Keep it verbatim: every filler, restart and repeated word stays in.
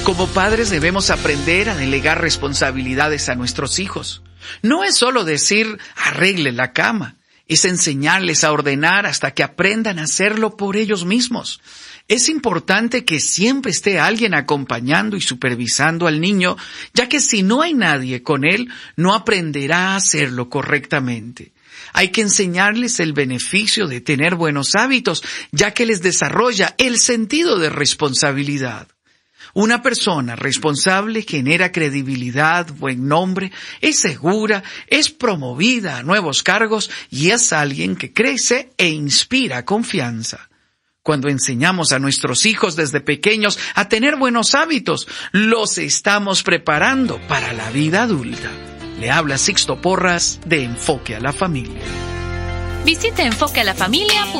Como padres debemos aprender a delegar responsabilidades a nuestros hijos. No es solo decir, arregle la cama. Es enseñarles a ordenar hasta que aprendan a hacerlo por ellos mismos. Es importante que siempre esté alguien acompañando y supervisando al niño, ya que si no hay nadie con él, no aprenderá a hacerlo correctamente. Hay que enseñarles el beneficio de tener buenos hábitos, ya que les desarrolla el sentido de responsabilidad. Una persona responsable genera credibilidad, buen nombre, es segura, es promovida a nuevos cargos y es alguien que crece e inspira confianza. Cuando enseñamos a nuestros hijos desde pequeños a tener buenos hábitos, los estamos preparando para la vida adulta. Le habla Sixto Porras de Enfoque a la Familia. Visite enfoque a la familia punto com.